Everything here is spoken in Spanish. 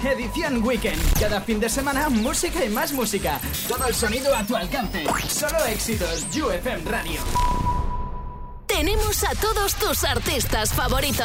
Edición Weekend. Cada fin de semana, música y más música. Todo el sonido a tu alcance. Solo éxitos. UFM Radio. Tenemos a todos tus artistas favoritos.